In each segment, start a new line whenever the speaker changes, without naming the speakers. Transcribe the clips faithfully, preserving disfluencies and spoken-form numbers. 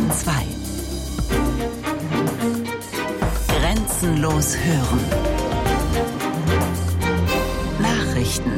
Bayern zwei. Grenzenlos hören. Nachrichten.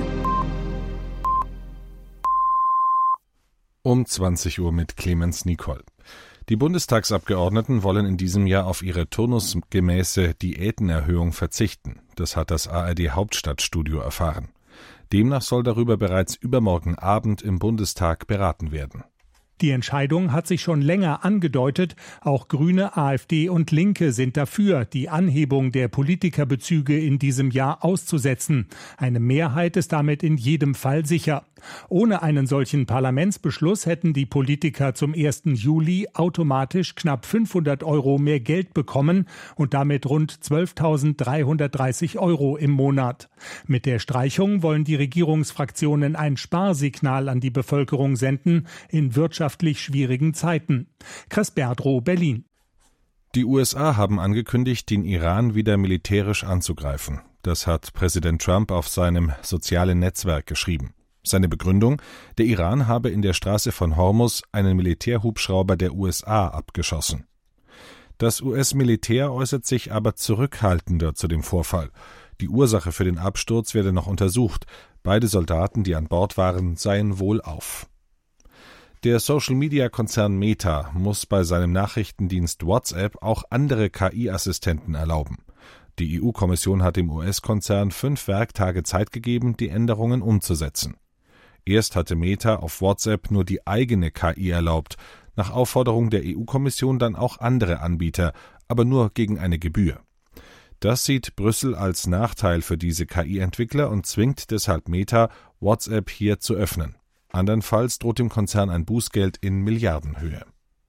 Um zwanzig Uhr mit Clemens Nicol. Die Bundestagsabgeordneten wollen in diesem Jahr auf ihre turnusgemäße Diätenerhöhung verzichten. Das hat das A R D-Hauptstadtstudio erfahren. Demnach soll darüber bereits übermorgen Abend im Bundestag beraten werden.
Die Entscheidung hat sich schon länger angedeutet. Auch Grüne, AfD und Linke sind dafür, die Anhebung der Politikerbezüge in diesem Jahr auszusetzen. Eine Mehrheit ist damit in jedem Fall sicher. Ohne einen solchen Parlamentsbeschluss hätten die Politiker zum ersten Juli automatisch knapp fünfhundert Euro mehr Geld bekommen und damit rund zwölftausenddreihundertdreißig Euro im Monat. Mit der Streichung wollen die Regierungsfraktionen ein Sparsignal an die Bevölkerung senden in wirtschaftlich schwierigen Zeiten. Chris Berdrow, Berlin.
Die U S A haben angekündigt, den Iran wieder militärisch anzugreifen. Das hat Präsident Trump auf seinem sozialen Netzwerk geschrieben. Seine Begründung: Der Iran habe in der Straße von Hormuz einen Militärhubschrauber der U S A abgeschossen. Das U S-Militär äußert sich aber zurückhaltender zu dem Vorfall. Die Ursache für den Absturz werde noch untersucht. Beide Soldaten, die an Bord waren, seien wohlauf. Der Social-Media-Konzern Meta muss bei seinem Nachrichtendienst WhatsApp auch andere K I-Assistenten erlauben. Die E U-Kommission hat dem U S-Konzern fünf Werktage Zeit gegeben, die Änderungen umzusetzen. Erst hatte Meta auf WhatsApp nur die eigene K I erlaubt, nach Aufforderung der E U-Kommission dann auch andere Anbieter, aber nur gegen eine Gebühr. Das sieht Brüssel als Nachteil für diese K I-Entwickler und zwingt deshalb Meta, WhatsApp hier zu öffnen. Andernfalls droht dem Konzern ein Bußgeld in Milliardenhöhe.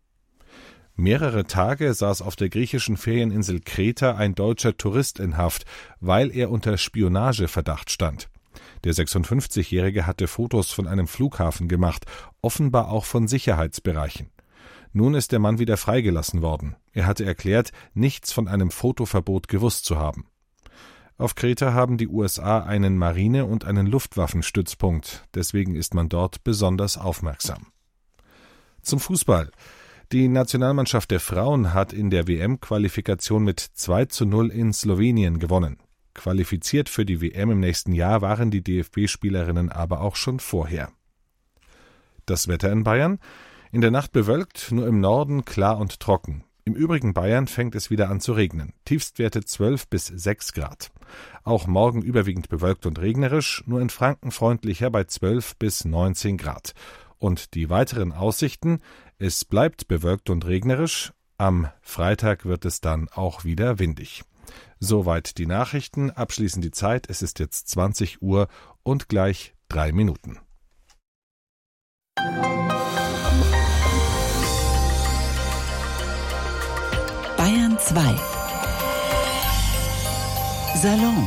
Mehrere Tage saß auf der griechischen Ferieninsel Kreta ein deutscher Tourist in Haft, weil er unter Spionageverdacht stand. Der sechsundfünfzigjährige hatte Fotos von einem Flughafen gemacht, offenbar auch von Sicherheitsbereichen. Nun ist der Mann wieder freigelassen worden. Er hatte erklärt, nichts von einem Fotoverbot gewusst zu haben. Auf Kreta haben die U S A einen Marine- und einen Luftwaffenstützpunkt. Deswegen ist man dort besonders aufmerksam. Zum Fußball. Die Nationalmannschaft der Frauen hat in der W M-Qualifikation mit zwei zu null in Slowenien gewonnen. Qualifiziert für die W M im nächsten Jahr waren die D F B-Spielerinnen aber auch schon vorher. Das Wetter in Bayern? In der Nacht bewölkt, nur im Norden klar und trocken. Im übrigen Bayern fängt es wieder an zu regnen. Tiefstwerte zwölf bis sechs Grad. Auch morgen überwiegend bewölkt und regnerisch, nur in Franken freundlicher bei zwölf bis neunzehn Grad. Und die weiteren Aussichten: Es bleibt bewölkt und regnerisch. Am Freitag wird es dann auch wieder windig. Soweit die Nachrichten. Abschließend die Zeit. Es ist jetzt zwanzig Uhr und gleich drei Minuten.
Bayern zwei. Salon.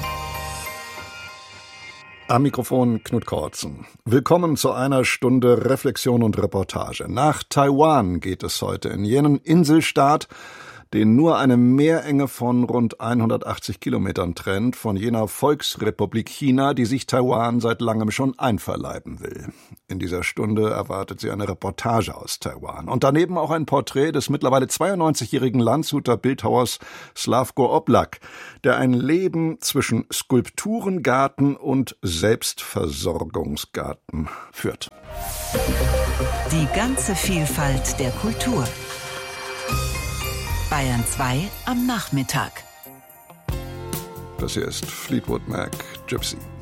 Am Mikrofon Knut Kortzen. Willkommen zu einer Stunde Reflexion und Reportage. Nach Taiwan geht es heute, in jenen Inselstaat, den nur eine Meerenge von rund hundertachtzig Kilometern trennt von jener Volksrepublik China, die sich Taiwan seit langem schon einverleiben will. In dieser Stunde erwartet Sie eine Reportage aus Taiwan und daneben auch ein Porträt des mittlerweile zweiundneunzigjährigen Landshuter Bildhauers Slavko Oblak, der ein Leben zwischen Skulpturengarten und Selbstversorgungsgarten führt.
Die ganze Vielfalt der Kultur. Bayern zwei am Nachmittag.
Das hier ist Fleetwood Mac, Gypsy.